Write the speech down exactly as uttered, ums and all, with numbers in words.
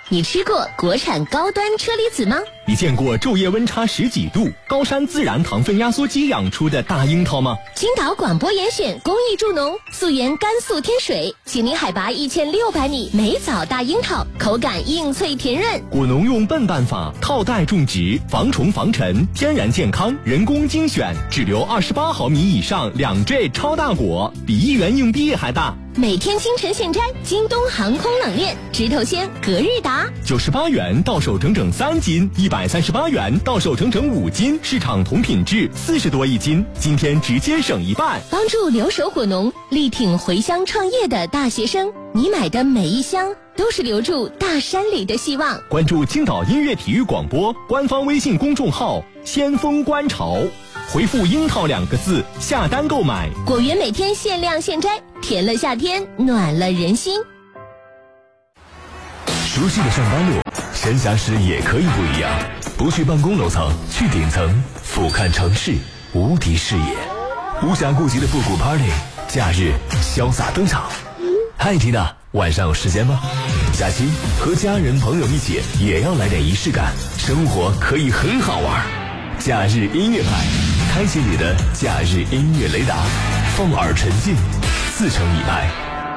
你吃过国产高端车厘子吗？ 你见过昼夜温差十几度、高山自然糖分压缩机养出的大樱桃吗？ 青岛广播严选公益助农，溯源甘肃天水，紧邻海拔一千六百米，美枣大樱桃，口感硬脆甜润。 果农用笨办法套袋种植，防虫防尘，天然健康，人工精选，只留二十八毫米以上两坠超大果，比一元硬币还大。 每天清晨现摘，京东航空冷链，直头鲜，隔日达， 九十八元到手整整三斤，一百三十八元到手整整五斤，市场同品质四十多一斤，今天直接省一半， 帮助留守果农，力挺回乡创业的大学生。你买的每一箱都是留住大山里的希望。 关注青岛音乐体育广播官方微信公众号先锋观潮，回复樱桃两个字下单购买， 果园每天限量现摘，甜了夏天，暖了人心。 熟悉的上班路，闲暇时也可以不一样，不去办公楼层，去顶层，俯瞰城市无敌视野，无暇顾及的复古 party， 假日潇洒登场。嗨，缇娜，晚上有时间吗？假期和家人朋友一起也要来点仪式感，生活可以很好玩。假日音乐派，开启你的假日音乐雷达，放耳沉浸，自成一派。